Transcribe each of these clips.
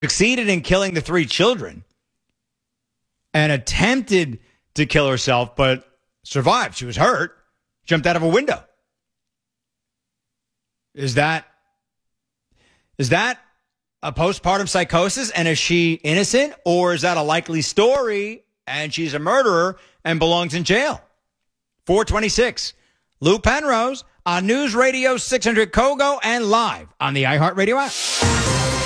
succeeded in killing the 3 children and attempted to kill herself, but survived. She was hurt, jumped out of a window. Is that a postpartum psychosis, and is she innocent, or is that a likely story and she's a murderer and belongs in jail? 426. Lou Penrose on News Radio 600 Kogo and live on the iHeartRadio app.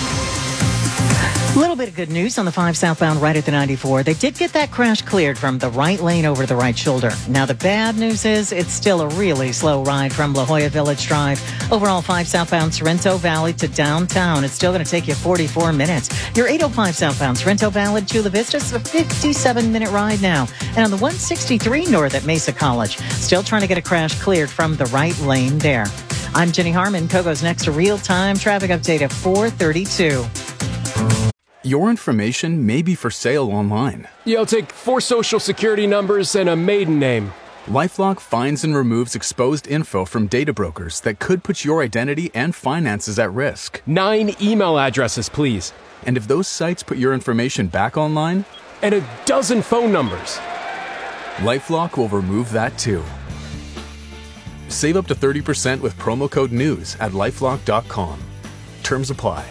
A little bit of good news on the 5 southbound right at the 94. They did get that crash cleared from the right lane over the right shoulder. Now, the bad news is it's still a really slow ride from La Jolla Village Drive. Overall, 5 southbound Sorrento Valley to downtown. It's still going to take you 44 minutes. Your 805 southbound Sorrento Valley to Chula Vista is a 57-minute ride now. And on the 163 north at Mesa College, still trying to get a crash cleared from the right lane there. I'm Jenny Harmon. Kogo's next to real-time traffic update at 4:32. Your information may be for sale online. Yeah, I'll take 4 social security numbers and a maiden name. LifeLock finds and removes exposed info from data brokers that could put your identity and finances at risk. 9 email addresses, please. And if those sites put your information back online? And a dozen phone numbers. LifeLock will remove that too. Save up to 30% with promo code NEWS at LifeLock.com. Terms apply.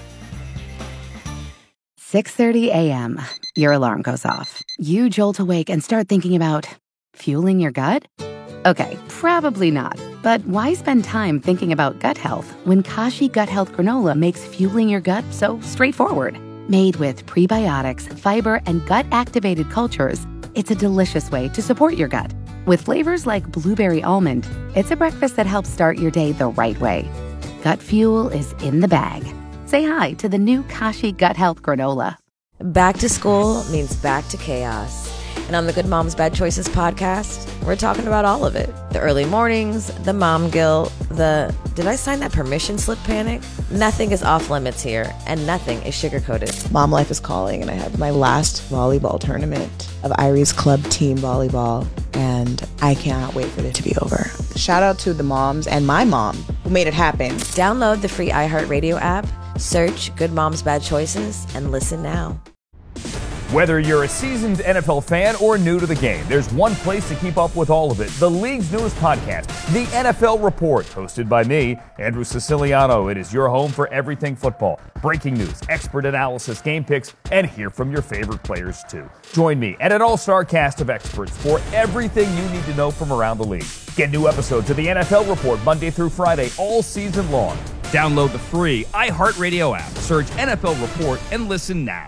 6:30 a.m. Your alarm goes off. You jolt awake and start thinking about fueling your gut? Okay, probably not. But why spend time thinking about gut health when Kashi Gut Health Granola makes fueling your gut so straightforward? Made with prebiotics, fiber, and gut-activated cultures, it's a delicious way to support your gut. With flavors like blueberry almond, it's a breakfast that helps start your day the right way. Gut fuel is in the bag. Say hi to the new Kashi Gut Health Granola. Back to school means back to chaos. And on the Good Moms Bad Choices podcast, we're talking about all of it. The early mornings, the mom guilt, the did I sign that permission slip panic? Nothing is off limits here, and nothing is sugar-coated. Mom life is calling, and I had my last volleyball tournament of Irie's club team volleyball, and I cannot wait for it to be over. Shout out to the moms and my mom who made it happen. Download the free iHeartRadio app, search Good Moms Bad Choices, and listen now. Whether you're a seasoned NFL fan or new to the game, there's one place to keep up with all of it. The league's newest podcast, The NFL Report, hosted by me, Andrew Siciliano. It is your home for everything football. Breaking news, expert analysis, game picks, and hear from your favorite players, too. Join me and an all-star cast of experts for everything you need to know from around the league. Get new episodes of The NFL Report Monday through Friday all season long. Download the free iHeartRadio app, search NFL Report, and listen now.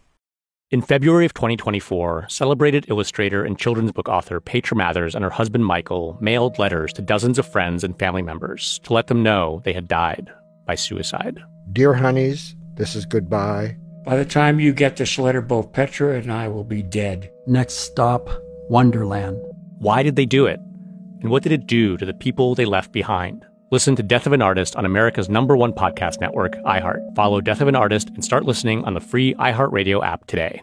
In February of 2024, celebrated illustrator and children's book author Petra Mathers and her husband Michael mailed letters to dozens of friends and family members to let them know they had died by suicide. Dear honeys, this is goodbye. By the time you get this letter, both Petra and I will be dead. Next stop, Wonderland. Why did they do it? And what did it do to the people they left behind? Listen to Death of an Artist on America's #1 podcast network, iHeart. Follow Death of an Artist and start listening on the free iHeartRadio app today.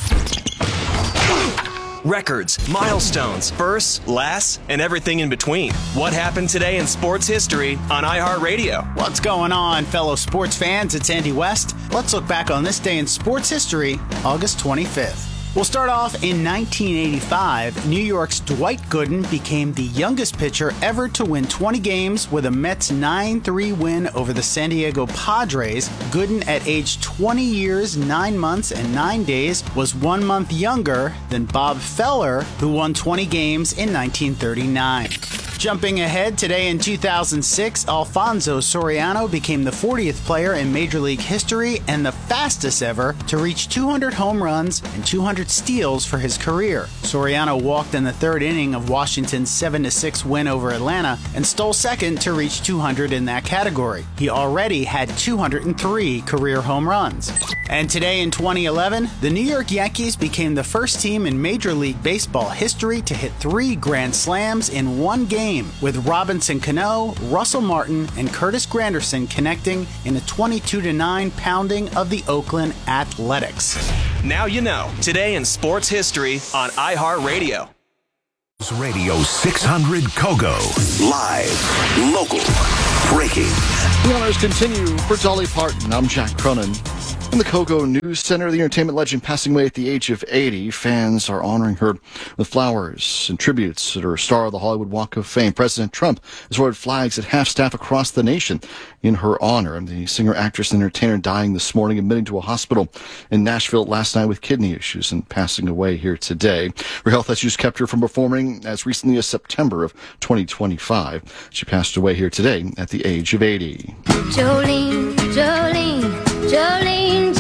Records, milestones, firsts, lasts, and everything in between. What happened today in sports history on iHeartRadio? What's going on, fellow sports fans? It's Andy West. Let's look back on this day in sports history, August 25th. We'll start off in 1985. New York's Dwight Gooden became the youngest pitcher ever to win 20 games with a Mets 9-3 win over the San Diego Padres. Gooden, at age 20 years, 9 months, and 9 days, was 1 month younger than Bob Feller, who won 20 games in 1939. Jumping ahead, today in 2006, Alfonso Soriano became the 40th player in Major League history and the fastest ever to reach 200 home runs and 200 steals for his career. Soriano walked in the third inning of Washington's 7-6 win over Atlanta and stole second to reach 200 in that category. He already had 203 career home runs. And today in 2011, the New York Yankees became the first team in Major League Baseball history to hit 3 grand slams in one game, with Robinson Cano, Russell Martin, and Curtis Granderson connecting in a 22-9 pounding of the Oakland Athletics. Now you know. Today in sports history on iHeartRadio. Radio 600 Kogo. Live, local, breaking. The honors continue for Dolly Parton. I'm Jack Cronin. In the Kogo News Center, the entertainment legend passing away at the age of 80. Fans are honoring her with flowers and tributes at her star of the Hollywood Walk of Fame. President Trump has ordered flags at half-staff across the nation in her honor. And the singer, actress, and entertainer dying this morning, admitting to a hospital in Nashville last night with kidney issues and passing away here today. Her health issues kept her from performing as recently as September of 2025. She passed away here today at the age of 80. Jolene, Jolene, Jolene,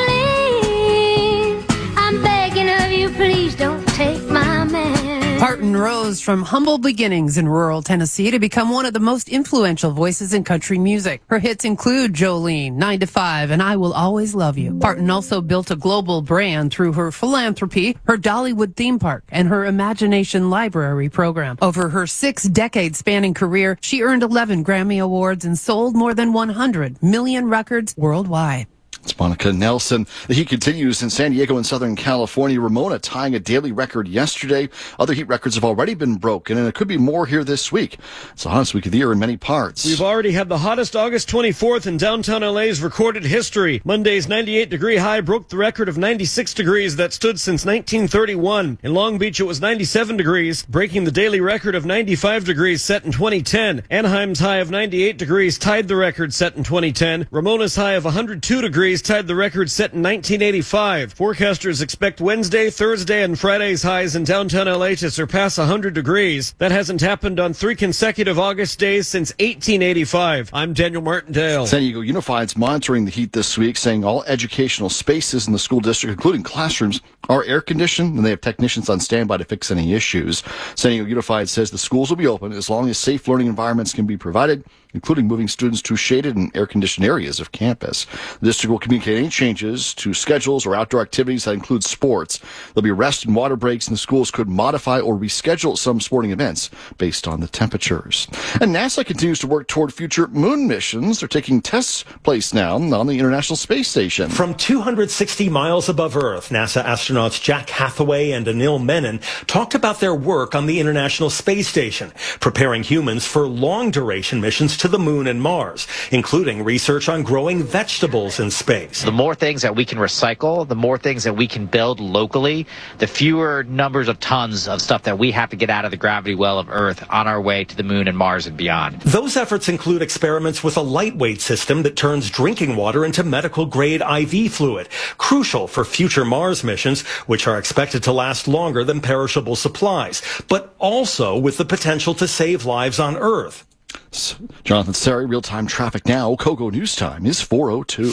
Jolene, I'm begging of you, please don't take my man. Parton rose from humble beginnings in rural Tennessee to become one of the most influential voices in country music. Her hits include Jolene, 9 to 5, and I Will Always Love You. Parton also built a global brand through her philanthropy, her Dollywood theme park, and her Imagination Library program. Over her 6-decade-spanning career, she earned 11 Grammy Awards and sold more than 100 million records worldwide. It's Monica Nelson. The heat continues in San Diego and Southern California. Ramona tying a daily record yesterday. Other heat records have already been broken, and it could be more here this week. It's the hottest week of the year in many parts. We've already had the hottest August 24th in downtown LA's recorded history. Monday's 98-degree high broke the record of 96 degrees that stood since 1931. In Long Beach, it was 97 degrees, breaking the daily record of 95 degrees set in 2010. Anaheim's high of 98 degrees tied the record set in 2010. Ramona's high of 102 degrees tied the record set in 1985. Forecasters expect Wednesday, Thursday, and Friday's highs in downtown LA to surpass 100 degrees. That hasn't happened on 3 consecutive August days since 1885. I'm Daniel Martindale. San Diego Unified's monitoring the heat this week, saying all educational spaces in the school district, including classrooms, are air-conditioned, and they have technicians on standby to fix any issues. San Diego Unified says the schools will be open as long as safe learning environments can be provided, including moving students to shaded and air-conditioned areas of campus. The district will communicate any changes to schedules or outdoor activities that include sports. There'll be rest and water breaks, and the schools could modify or reschedule some sporting events based on the temperatures. And NASA continues to work toward future moon missions. They're taking tests place now on the International Space Station. From 260 miles above Earth, NASA astronauts Jack Hathaway and Anil Menon talked about their work on the International Space Station, preparing humans for long-duration missions to the moon and Mars, including research on growing vegetables in space. The more things that we can recycle, the more things that we can build locally, the fewer numbers of tons of stuff that we have to get out of the gravity well of Earth on our way to the moon and Mars and beyond. Those efforts include experiments with a lightweight system that turns drinking water into medical-grade IV fluid, crucial for future Mars missions, which are expected to last longer than perishable supplies, but also with the potential to save lives on Earth. Jonathan Sari, real-time traffic now. Kogo News Time is 4:02.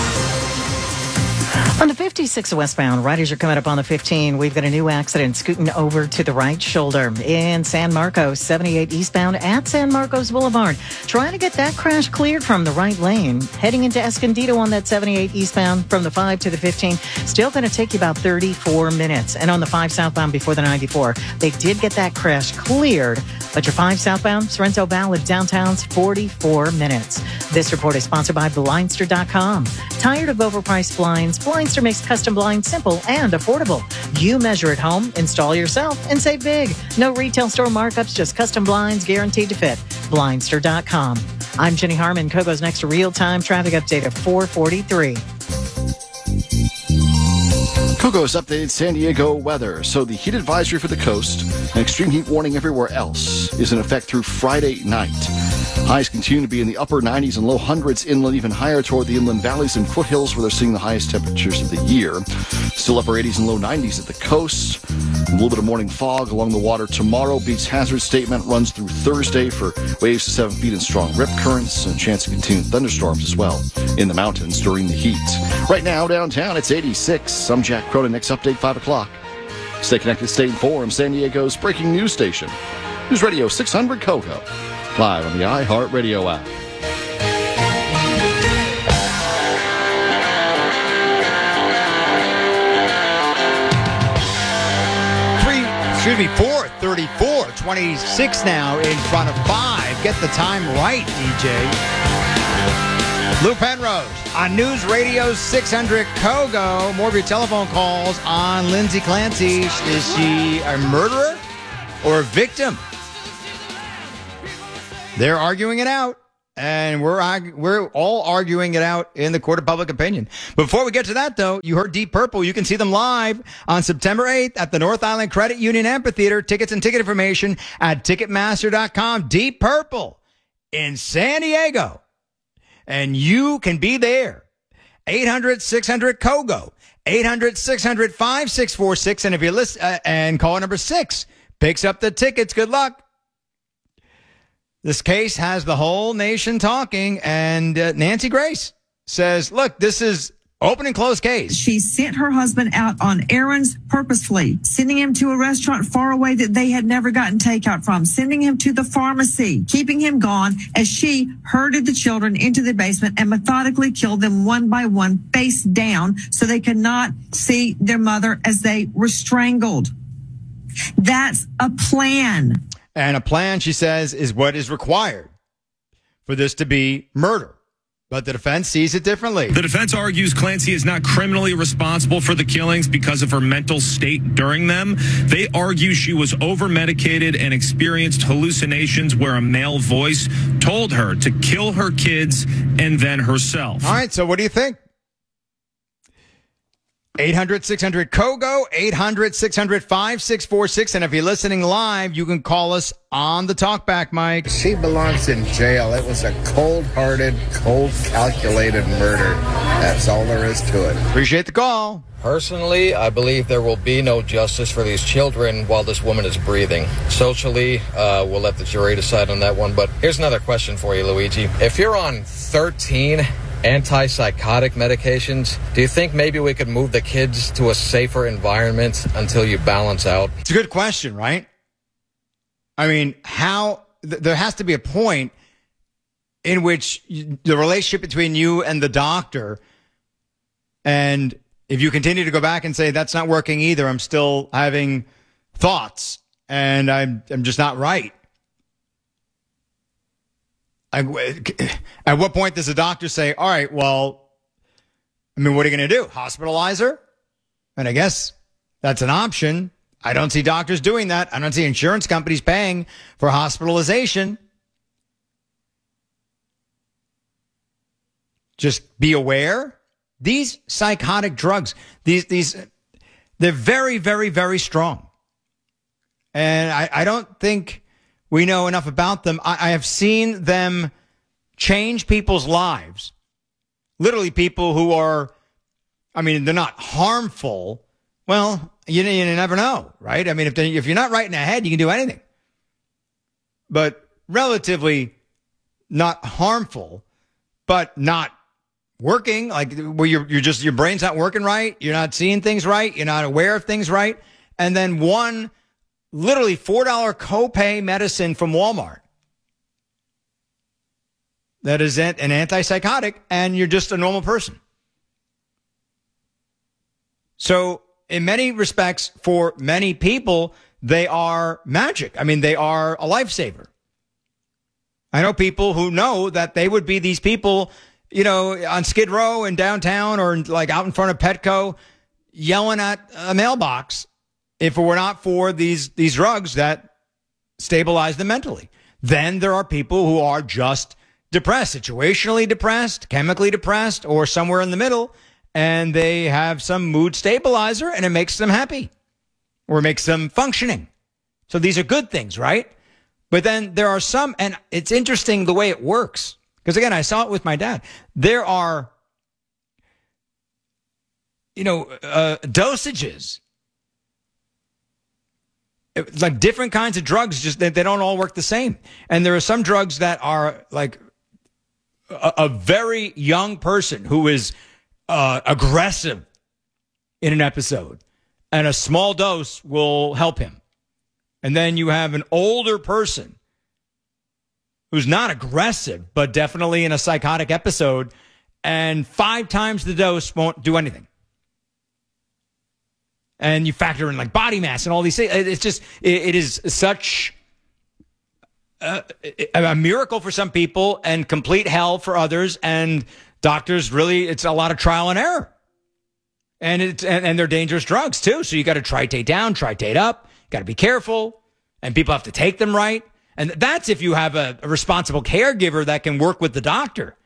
On the 56 westbound, riders are coming up on the 15. We've got a new accident scooting over to the right shoulder in San Marcos, 78 eastbound at San Marcos Boulevard. Trying to get that crash cleared from the right lane. Heading into Escondido on that 78 eastbound from the 5 to the 15. Still going to take you about 34 minutes. And on the 5 southbound before the 94, they did get that crash cleared. But your 5 southbound, Sorrento Valley downtown's 44 minutes. This report is sponsored by Blindster.com. Tired of overpriced blinds? Blindster makes custom blinds simple and affordable. You measure at home, install yourself, and save big. No retail store markups, just custom blinds guaranteed to fit. Blindster.com. I'm Jenny Harmon. Kogo's next real-time traffic update at 4:43. Kogo's updated San Diego weather. So the heat advisory for the coast and extreme heat warning everywhere else is in effect through Friday night. Highs continue to be in the upper 90s and low hundreds inland, even higher toward the inland valleys and foothills where they're seeing the highest temperatures of the year. Still upper 80s and low 90s at the coast. A little bit of morning fog along the water tomorrow. Beach hazard statement runs through Thursday for waves to 7 feet and strong rip currents, and a chance of continued thunderstorms as well in the mountains during the heat. Right now, downtown, it's 86. I'm Jack Cronin. Next update, 5 o'clock. Stay connected, stay informed. San Diego's breaking news station. News Radio 600 Kogo. Live on the iHeartRadio app. 4:34, 26 now in front of 5. Get the time right, DJ. Lou Penrose on News Radio 600 Kogo. More of your telephone calls on Lindsay Clancy. Is she a murderer or a victim? They're arguing it out. And we're all arguing it out in the court of public opinion. Before we get to that, though, you heard Deep Purple. You can see them live on September 8th at the North Island Credit Union Amphitheater. Tickets and ticket information at Ticketmaster.com. Deep Purple in San Diego. And you can be there. 800-600-KOGO. 800-600-5646. And if you listen, and caller number 6 picks up the tickets. Good luck. This case has the whole nation talking, and Nancy Grace says, look, this is open and closed case. She sent her husband out on errands purposefully, sending him to a restaurant far away that they had never gotten takeout from, sending him to the pharmacy, keeping him gone as she herded the children into the basement and methodically killed them one by one, face down, so they could not see their mother as they were strangled. That's a plan. And a plan, she says, is what is required for this to be murder. But the defense sees it differently. The defense argues Clancy is not criminally responsible for the killings because of her mental state during them. They argue she was over-medicated and experienced hallucinations where a male voice told her to kill her kids and then herself. All right, so what do you think? 800-600-KOGO, 800-600-5646. And if you're listening live, you can call us on the talkback mic. She belongs in jail. It was a cold-hearted, cold-calculated murder. That's all there is to it. Appreciate the call. Personally, I believe there will be no justice for these children while this woman is breathing. Socially, we'll let the jury decide on that one. But here's another question for you, Luigi. If you're on 13 antipsychotic medications, do you think maybe we could move the kids to a safer environment until you balance out? It's a good question, right? I mean, there has to be a point in which the relationship between you and the doctor, and if you continue to go back and say, that's not working either, I'm still having thoughts, and I'm just not right. At what point does the doctor say, all right, well, I mean, what are you going to do? Hospitalize her? And I guess that's an option. I don't see doctors doing that. I don't see insurance companies paying for hospitalization. Just be aware. These psychotic drugs, they're very, very, very strong. And I don't think we know enough about them. I have seen them change people's lives. Literally people who are, I mean, they're not harmful. Well, you never know, right? I mean, if you're not right in the head, you can do anything. But relatively not harmful, but not working, like where your brain's not working right. You're not seeing things right. You're not aware of things right. And then one literally $4 copay medicine from Walmart that is an antipsychotic, and you're just a normal person. So in many respects, for many people, they are magic. I mean, they are a lifesaver. I know people who know that they would be these people, on Skid Row in downtown or like out in front of Petco yelling at a mailbox if it were not for these drugs that stabilize them mentally. Then there are people who are just depressed, situationally depressed, chemically depressed, or somewhere in the middle, and they have some mood stabilizer and it makes them happy or makes them functioning. So these are good things, right? But then there are some, and it's interesting the way it works. Because again, I saw it with my dad. There are, dosages. It's like different kinds of drugs, just they don't all work the same. And there are some drugs that are like a very young person who is aggressive in an episode, and a small dose will help him. And then you have an older person who's not aggressive, but definitely in a psychotic episode, and 5 times the dose won't do anything. And you factor in like body mass and all these things. It's just, it is such a miracle for some people and complete hell for others. And doctors really, it's a lot of trial and error. And they're dangerous drugs too. So you got to tritate down, tritate up. Got to be careful. And people have to take them right. And that's if you have a responsible caregiver that can work with the doctor.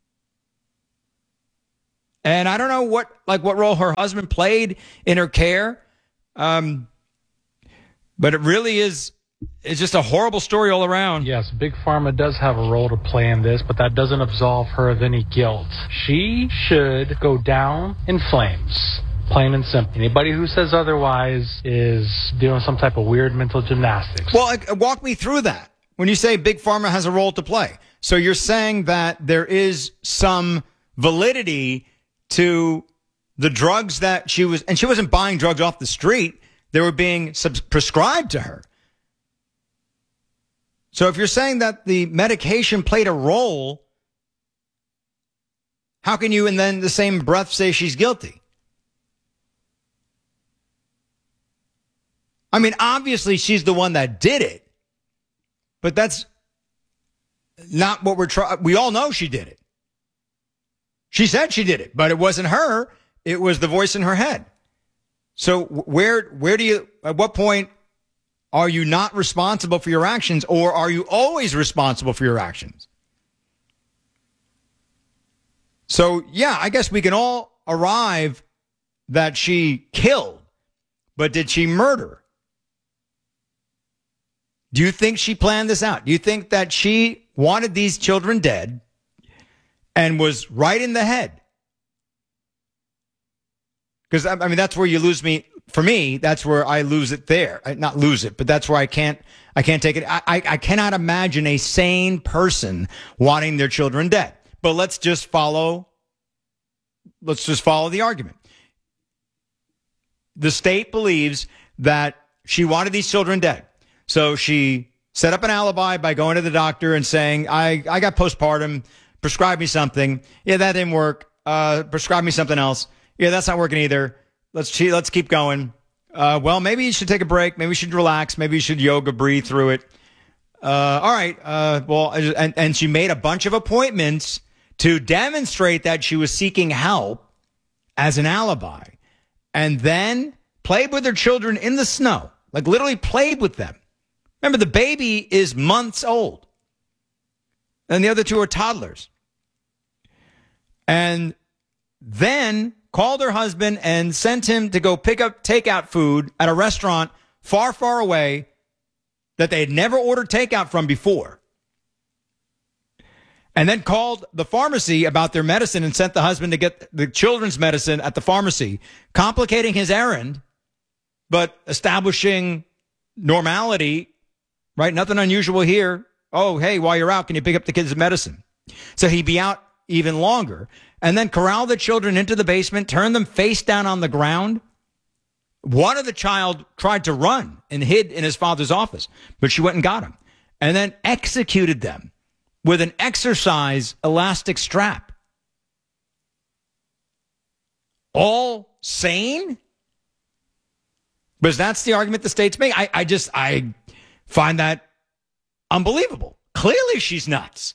And I don't know what role her husband played in her care. But it really is, it's just a horrible story all around. Yes, Big Pharma does have a role to play in this, but that doesn't absolve her of any guilt. She should go down in flames. Plain and simple. Anybody who says otherwise is doing some type of weird mental gymnastics. Well, walk me through that. When you say Big Pharma has a role to play. So you're saying that there is some validity to the drugs that she wasn't buying drugs off the street. They were being prescribed to her. So if you're saying that the medication played a role, how can you in then the same breath say she's guilty? I mean, obviously she's the one that did it, but that's not what we're trying. We all know she did it. She said she did it, but it wasn't her. It was the voice in her head. So where do you, at what point are you not responsible for your actions, or are you always responsible for your actions? So, yeah, I guess we can all arrive that she killed, but did she murder? Do you think she planned this out? Do you think that she wanted these children dead and was right in the head? Because, I mean, that's where you lose me. For me, that's where I lose it there. Not lose it, but that's where I can't take it. I cannot imagine a sane person wanting their children dead. But let's just follow the argument. The state believes that she wanted these children dead. So she set up an alibi by going to the doctor and saying, I got postpartum, prescribe me something. Yeah, that didn't work. Prescribe me something else. Yeah, that's not working either. Let's keep going. Well, maybe you should take a break. Maybe you should relax. Maybe you should yoga, breathe through it. All right. And she made a bunch of appointments to demonstrate that she was seeking help as an alibi, and then played with her children in the snow, like literally played with them. Remember, the baby is months old, and the other two are toddlers. And then called her husband and sent him to go pick up takeout food at a restaurant far, far away that they had never ordered takeout from before. And then called the pharmacy about their medicine and sent the husband to get the children's medicine at the pharmacy, complicating his errand, but establishing normality, right? Nothing unusual here. Oh, hey, while you're out, can you pick up the kids' medicine? So he'd be out even longer. And then corral the children into the basement, turn them face down on the ground. One of the child tried to run and hid in his father's office, but she went and got him. And then executed them with an exercise elastic strap. All sane? Because that's the argument the states make. I find that unbelievable. Clearly she's nuts.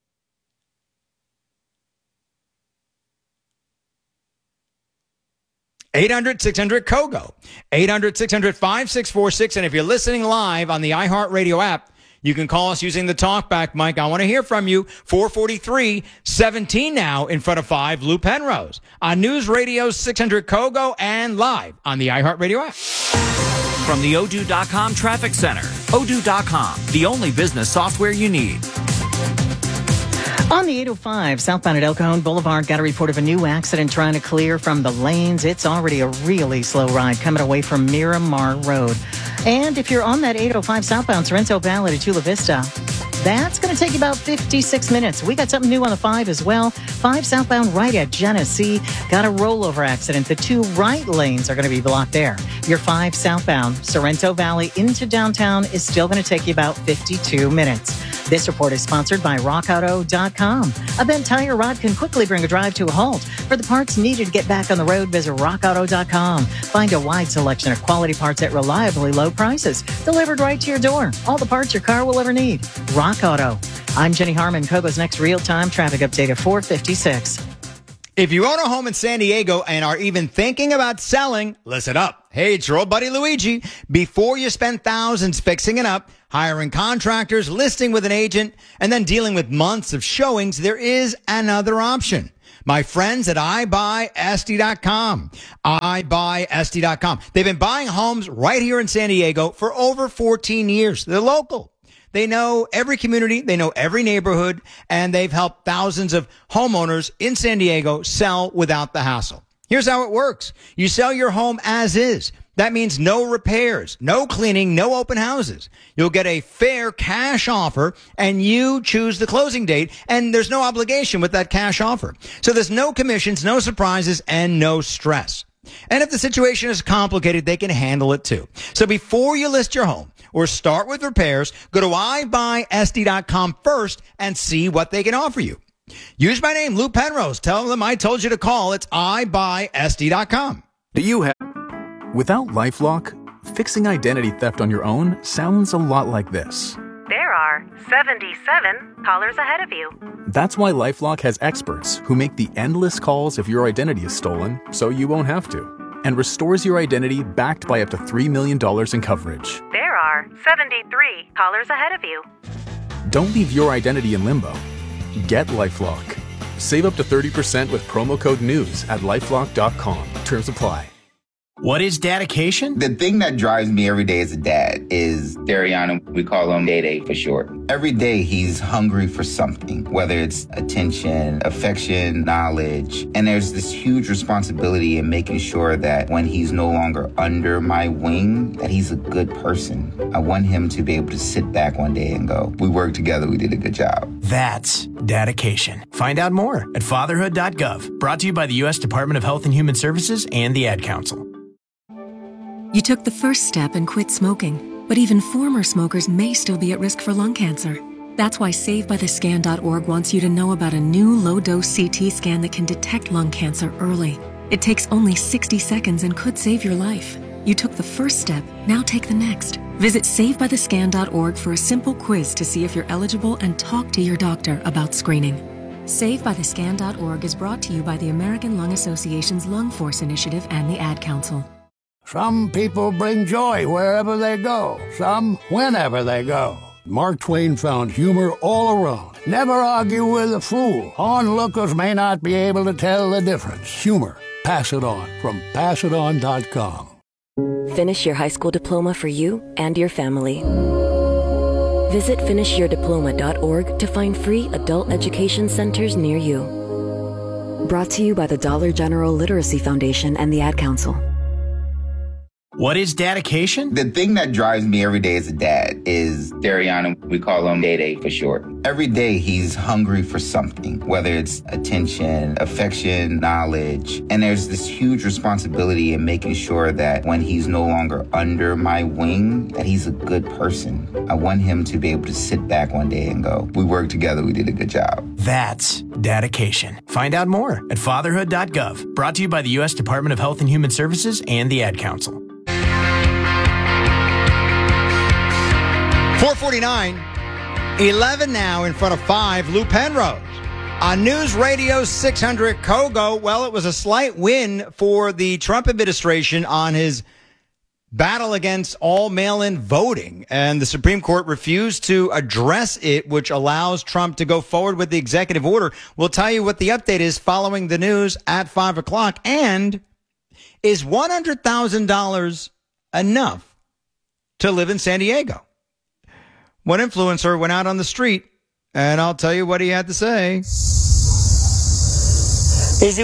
(800-600-KOGO). 800-600-5646. And if you're listening live on the iHeartRadio app, you can call us using the talkback mic. I want to hear from you. 443-17 now in front of 5. Lou Penrose on News Radio 600 KOGO and live on the iHeartRadio app. From the Odoo.com Traffic Center. Odoo.com, the only business software you need. On the 805 southbound at El Cajon Boulevard, got a report of a new accident trying to clear from the lanes. It's already a really slow ride coming away from Miramar Road. And if you're on that 805 southbound Sorrento Valley to Chula Vista, that's going to take you about 56 minutes. We got something new on the 5 as well. 5 southbound right at Genesee. Got a rollover accident. The 2 right lanes are going to be blocked there. Your 5 southbound Sorrento Valley into downtown is still going to take you about 52 minutes. This report is sponsored by RockAuto.com. A bent tire rod can quickly bring a drive to a halt. For the parts needed to get back on the road, visit RockAuto.com. Find a wide selection of quality parts at reliably low prices, delivered right to your door. All the parts your car will ever need. Rock Auto. I'm Jenny Harmon. Kogo's next real-time traffic update at 4:56. If you own a home in San Diego and are even thinking about selling, listen up. Hey, it's your old buddy Luigi. Before you spend thousands fixing it up, hiring contractors, listing with an agent, and then dealing with months of showings, there is another option. My friends at iBuySD.com. iBuySD.com. They've been buying homes right here in San Diego for over 14 years. They're local. They know every community, they know every neighborhood, and they've helped thousands of homeowners in San Diego sell without the hassle. Here's how it works. You sell your home as is. That means no repairs, no cleaning, no open houses. You'll get a fair cash offer, and you choose the closing date, and there's no obligation with that cash offer. So there's no commissions, no surprises, and no stress. And if the situation is complicated, they can handle it too. So before you list your home or start with repairs, go to iBuySD.com first and see what they can offer you. Use my name, Lou Penrose. Tell them I told you to call. It's iBuySD.com. Do you have... Without LifeLock, fixing identity theft on your own sounds a lot like this. There are 77 callers ahead of you. That's why LifeLock has experts who make the endless calls if your identity is stolen, so you won't have to, and restores your identity backed by up to $3 million in coverage. There are 73 callers ahead of you. Don't leave your identity in limbo. Get LifeLock. Save up to 30% with promo code NEWS at LifeLock.com. Terms apply. What is dedication? The thing that drives me every day as a dad is Dariana. We call him Day for short. Every day he's hungry for something, whether it's attention, affection, knowledge. And there's this huge responsibility in making sure that when he's no longer under my wing, that he's a good person. I want him to be able to sit back one day and go, we worked together, we did a good job. That's dedication. Find out more at fatherhood.gov. Brought to you by the U.S. Department of Health and Human Services and the Ad Council. You took the first step and quit smoking, but even former smokers may still be at risk for lung cancer. That's why SaveByTheScan.org wants you to know about a new low-dose CT scan that can detect lung cancer early. It takes only 60 seconds and could save your life. You took the first step, now take the next. Visit SaveByTheScan.org for a simple quiz to see if you're eligible and talk to your doctor about screening. SaveByTheScan.org is brought to you by the American Lung Association's Lung Force Initiative and the Ad Council. Some people bring joy wherever they go, some whenever they go. Mark Twain found humor all around. Never argue with a fool. Onlookers may not be able to tell the difference. Humor. Pass it on from PassItOn.com. Finish your high school diploma for you and your family. Visit finishyourdiploma.org to find free adult education centers near you. Brought to you by the Dollar General Literacy Foundation and the Ad Council. What is dedication? The thing that drives me every day as a dad is Dariana. We call him Day for short. Every day he's hungry for something, whether it's attention, affection, knowledge. And there's this huge responsibility in making sure that when he's no longer under my wing, that he's a good person. I want him to be able to sit back one day and go, we worked together, we did a good job. That's dedication. Find out more at fatherhood.gov. Brought to you by the U.S. Department of Health and Human Services and the Ad Council. 449, 11 now in front of 5, Lou Penrose. On News Radio 600 Kogo, well, it was a slight win for the Trump administration on his battle against all mail-in voting. And the Supreme Court refused to address it, which allows Trump to go forward with the executive order. We'll tell you what the update is following the news at 5 o'clock. And is $100,000 enough to live in San Diego? One influencer went out on the street, and I'll tell you what he had to say.